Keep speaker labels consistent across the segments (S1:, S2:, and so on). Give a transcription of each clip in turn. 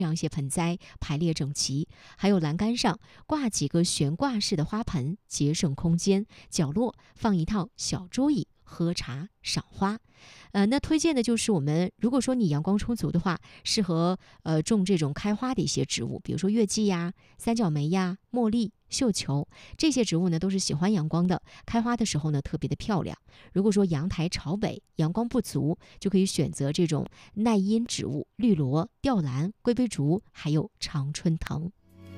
S1: 这样一些盆栽排列整齐，还有栏杆上挂几个悬挂式的花盆，节省空间。角落放一套小桌椅，喝茶赏花。那推荐的就是我们，如果说你阳光充足的话，适合种这种开花的一些植物，比如说月季呀、三角梅呀、茉莉、绣球，这些植物呢都是喜欢阳光的，开花的时候呢特别的漂亮。如果说阳台朝北，阳光不足，就可以选择这种耐阴植物，绿萝、吊兰、龟背竹，还有常春藤。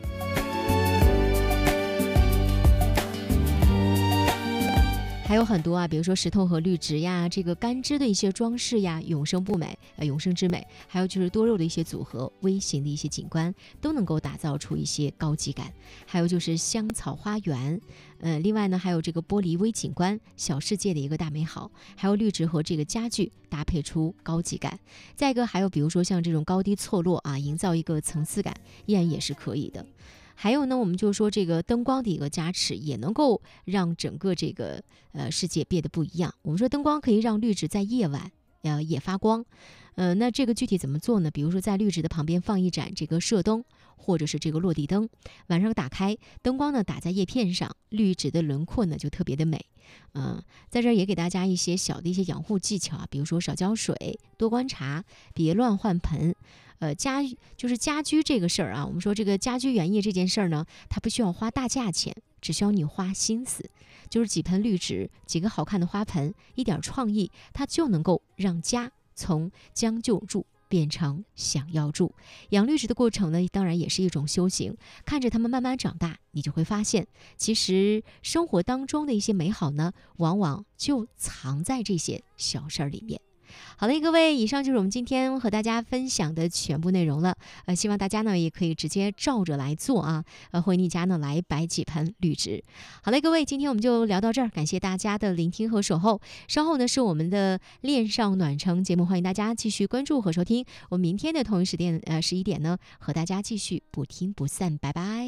S1: 还有很多啊，比如说石头和绿植呀，这个干枝的一些装饰呀，永生不美，永生之美。还有就是多肉的一些组合，微型的一些景观，都能够打造出一些高级感。还有就是香草花园，另外呢，还有这个玻璃微景观，小世界的一个大美好。还有绿植和这个家具搭配出高级感。再一个还有比如说像这种高低错落啊，营造一个层次感，依然也是可以的。还有呢，我们就说这个灯光的一个加持，也能够让整个这个世界变得不一样。我们说灯光可以让绿植在夜晚也发光，那这个具体怎么做呢？比如说在绿植的旁边放一盏这个射灯，或者是这个落地灯，晚上打开，灯光呢打在叶片上，绿植的轮廓呢就特别的美。在这儿也给大家一些小的一些养护技巧啊，比如说少浇水，多观察，别乱换盆。家居这个事儿啊，我们说这个家居园艺这件事儿呢，它不需要花大价钱，只需要你花心思，就是几盆绿植，几个好看的花盆，一点创意，它就能够让家从将就住变成想要住。养绿植的过程呢，当然也是一种修行，看着它们慢慢长大，你就会发现，其实生活当中的一些美好呢，往往就藏在这些小事儿里面。好嘞，各位，以上就是我们今天和大家分享的全部内容了。希望大家呢也可以直接照着来做啊，回你家呢来摆几盆绿植。好嘞，各位，今天我们就聊到这儿，感谢大家的聆听和守候。稍后呢是我们的恋上暖城节目，欢迎大家继续关注和收听。我们明天的同一时间11点呢和大家继续不听不散，拜拜。